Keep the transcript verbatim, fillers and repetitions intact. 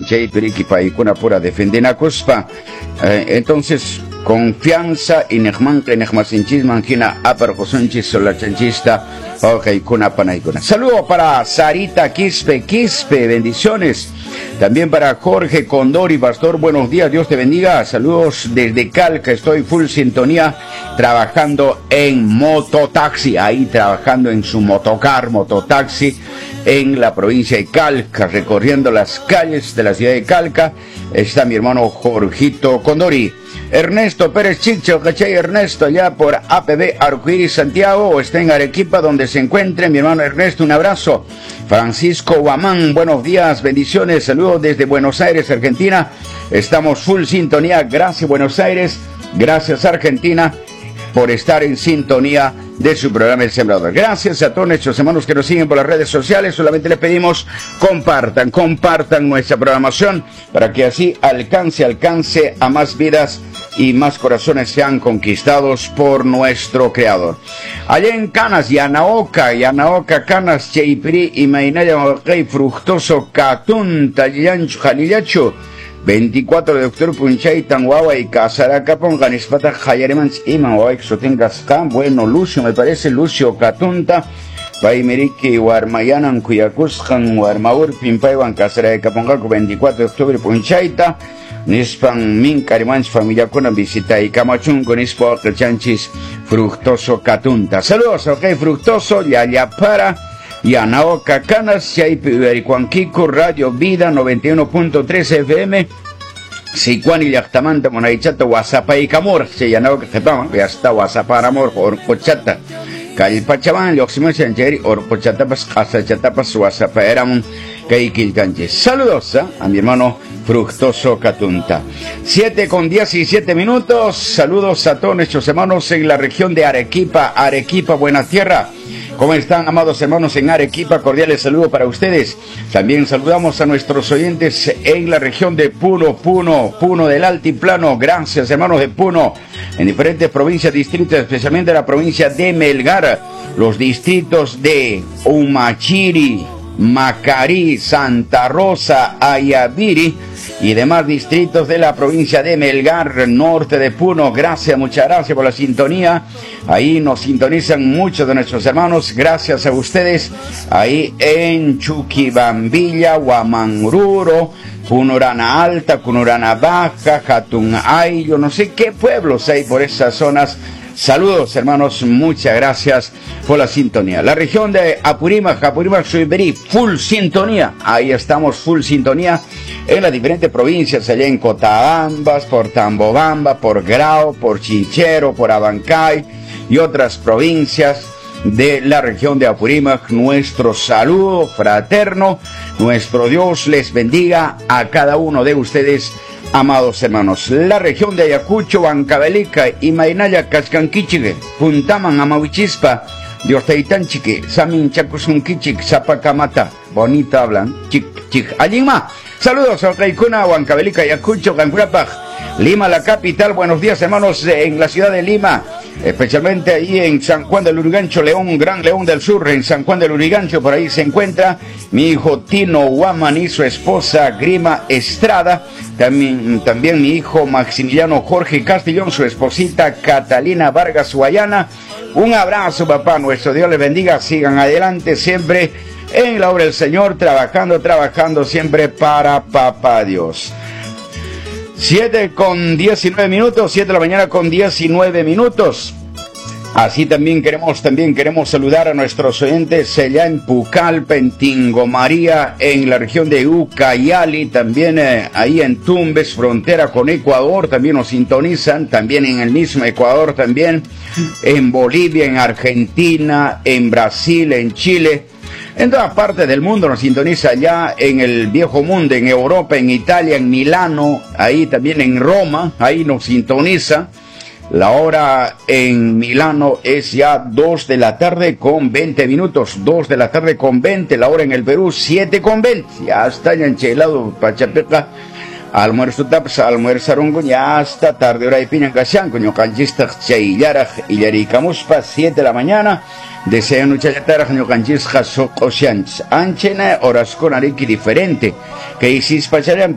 chay piriki paikuna pura defendena cuspa. Eh, entonces, confianza y nejmanque nejmasinchis manquina aparcosunchis solachanchista. Ok, kuna panaikuna. Saludos para Sarita Quispe, Quispe, bendiciones. También para Jorge Condori, pastor, buenos días, Dios te bendiga. Saludos desde Calca, estoy full sintonía, trabajando en mototaxi, ahí trabajando en su motocar, mototaxi, en la provincia de Calca, recorriendo las calles de la ciudad de Calca. Está mi hermano Jorgito Condori. Ernesto Pérez Chicho, ¿cachai? Ernesto, ya por A P B Arcoíris Santiago, o está en Arequipa, donde se encuentre mi hermano Ernesto, un abrazo. Francisco Guamán, buenos días, bendiciones, saludos desde Buenos Aires, Argentina. Estamos full sintonía, gracias Buenos Aires, gracias Argentina, por estar en sintonía de su programa El Sembrador. Gracias a todos nuestros hermanos que nos siguen por las redes sociales. Solamente les pedimos compartan, compartan nuestra programación para que así alcance, alcance a más vidas y más corazones sean conquistados por nuestro Creador. Allá en Canas, Yanaoca, Yanaoca, Canas, Cheipiri y Mainaya Mabacay, Fructoso, Catunta, Yancho, Jalillacho, veinticuatro de octubre, Punchay, Tanguagua y Casaracapón, Ganispata, Jayaremans y Manguagua, Xotencascán. Bueno, Lucio, me parece, Lucio Catunta, Paimeriki, Guarmayanan, Cuyacuscan, Guarmaur, Pimpaiwan, Casaracapón, veinticuatro de octubre, Punchayta, Nispan, Min, Carimans, Familia Cuna, Visita y Camachun, con Ispo, Chanchis, Fructoso Catunta. Saludos, ok, Fructoso, Yayapara, Yanaoca, Canas, Yaipiberikuanquico, Radio Vida noventa y uno punto tres F M, Sicuani, Yactamanta, Monaichata, Guasapa y Camor, se Yanaoca, Cepama, ya está Guasapa, Amor, Orcochata, Calpachabán, Yoximo, Chancheri, Orcochatapas, Casachatapas, Guasapa, Eramon, Caikilcanches. Saludos ¿eh? a mi hermano Fructoso Catunta. siete con diecisiete minutos. Saludos a todos nuestros hermanos en la región de Arequipa, Arequipa, Buena Tierra. ¿Cómo están, amados hermanos en Arequipa? Cordiales saludos para ustedes. También saludamos a nuestros oyentes en la región de Puno, Puno, Puno del Altiplano. Gracias, hermanos de Puno, en diferentes provincias, distritos, especialmente la provincia de Melgar, los distritos de Humachiri, Macarí, Santa Rosa, Ayaviri y demás distritos de la provincia de Melgar, norte de Puno. Gracias, muchas gracias por la sintonía. Ahí nos sintonizan muchos de nuestros hermanos. Gracias a ustedes. Ahí en Chuquibambilla, Huamangruro, Cunurana Alta, Cunurana Baja, Jatunay, yo no sé qué pueblos hay por esas zonas. Saludos, hermanos, muchas gracias por la sintonía. La región de Apurímac, Apurímac, Suiberí, full sintonía. Ahí estamos, full sintonía en las diferentes provincias, allá en Cotabambas, por Tambobamba, por Grau, por Chinchero, por Abancay y otras provincias de la región de Apurímac. Nuestro saludo fraterno, nuestro Dios les bendiga a cada uno de ustedes, amados hermanos. La región de Ayacucho, Huancavelica, Imaynaya, Cascanquichigue, Puntaman, Amawichispa, Diostaitanchique, Samin, Chacusunquichic, Zapacamata, bonita hablan, chic, chic, Allima. Saludos a Caicuna, Huancavelica, Ayacucho, Cancurapaj, Lima, la capital. Buenos días, hermanos, en la ciudad de Lima, especialmente ahí en San Juan del Lurigancho, León, Gran León del Sur, en San Juan del Lurigancho, por ahí se encuentra mi hijo Tino Guaman y su esposa Grima Estrada, también, también mi hijo Maximiliano Jorge Castellón, su esposita Catalina Vargas Guayana. Un abrazo, papá, nuestro Dios les bendiga, sigan adelante siempre en la obra del Señor, trabajando, trabajando siempre para papá Dios. siete con diecinueve minutos, siete de la mañana con diecinueve minutos. Así también queremos, también queremos saludar a nuestros oyentes allá en Pucallpa, en Tingo María, en la región de Ucayali, también eh, ahí en Tumbes, frontera con Ecuador, también nos sintonizan, también en el mismo Ecuador, también en Bolivia, en Argentina, en Brasil, en Chile. En todas partes del mundo nos sintoniza, ya en el viejo mundo, en Europa, en Italia, en Milano, ahí también en Roma, ahí nos sintoniza. La hora en Milano es ya dos de la tarde con veinte minutos, dos de la tarde con veinte, la hora en el Perú siete con veinte, ya está ya enchelado Pachapeca, almuerzo taps, almuerzaron ya hasta tarde hora de Piñancachán, coño canchista chayaraj y yarikamuspa, siete de la mañana. Desean uchayatara ñoqanchis hasok oceans anchena horas con ariki diferente que hiciste pacharan